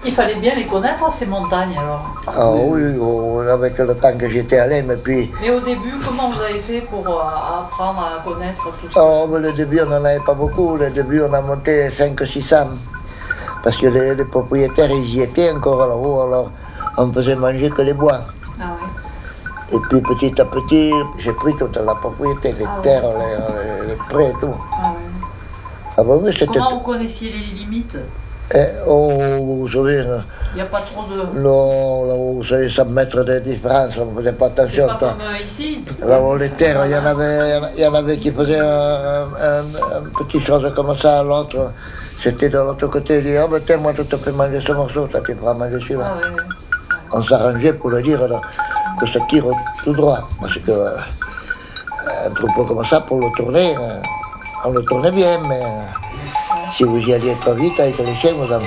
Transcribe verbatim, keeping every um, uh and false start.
Il fallait bien les connaître, ces montagnes, alors. Ah oui, oh, avec le temps que j'étais allé, mais puis... Mais au début, comment vous avez fait pour euh, apprendre à connaître tout ça? Oh, mais le début, on n'en avait pas beaucoup. Le début, on a monté cinq ou six cents. Parce que les, les propriétaires, ils y étaient encore là-haut, alors on faisait manger que les bois. Ah oui. Et puis petit à petit, j'ai pris toute la propriété, les Ah terres, ouais. les, les prés et tout. Ah oui. Ah bah oui, c'était... Comment vous connaissiez les limites? Eh, oh, vous savez, euh, Il n'y a pas trop de... non, là, vous savez, cent mètres de différence, on ne faisait pas C'est attention. pas quoi. comme euh, ici. Là-haut, les terres, il y en avait, il y en avait qui faisaient un, un, un petit chose comme ça à l'autre. C'était de l'autre côté, il dit, ah ben tiens, moi, je te fais manger ce morceau, toi, tu feras manger celui-là. Ah oui, oui. On s'arrangeait pour le dire là, que ça tire tout droit. Parce que euh, un troupeau comme ça, pour le tourner, euh, on le tournait bien, mais euh, si vous y alliez trop vite avec les chiens, vous en